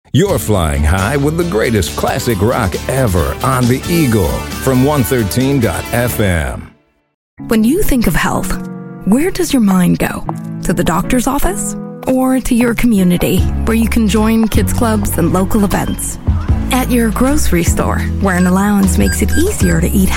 You're flying high with the greatest classic rock ever on the Eagle from 113.fm. When you think of health, where does your mind go? To the doctor's office? Or to your community, where you can join kids clubs and local events? At your grocery store, where an allowance makes it easier to eat